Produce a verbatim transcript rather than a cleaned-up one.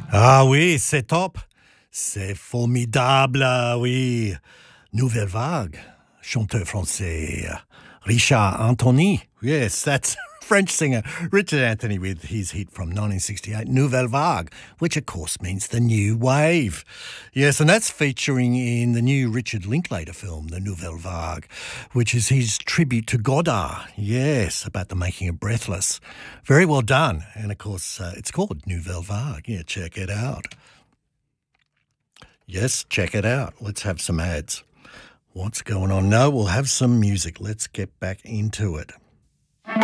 Ah oui, c'est top. C'est formidable, oui. Nouvelle Vague, chanteur français. Richard Anthony. Yes, that's French singer Richard Anthony with his hit from nineteen sixty-eight, Nouvelle Vague, which of course means the new wave. Yes, and that's featuring in the new Richard Linklater film, The Nouvelle Vague, which is his tribute to Godard. Yes, about the making of Breathless. Very well done. And of course, uh, it's called Nouvelle Vague. Yeah, check it out. Yes, check it out. Let's have some ads. What's going on? No, we'll have some music. Let's get back into it.